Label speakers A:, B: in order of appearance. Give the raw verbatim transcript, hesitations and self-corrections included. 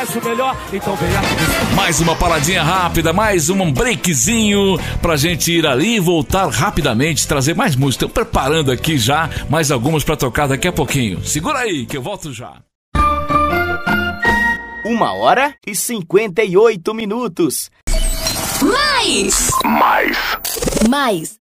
A: o melhor, então venha.
B: Mais uma paradinha rápida, mais um breakzinho pra gente ir ali e voltar rapidamente, trazer mais música. Estou preparando aqui já mais algumas pra tocar daqui a pouquinho. Segura aí que eu volto já.
C: Uma hora e cinquenta e oito minutos.
D: Mais!
B: Mais!
D: Mais!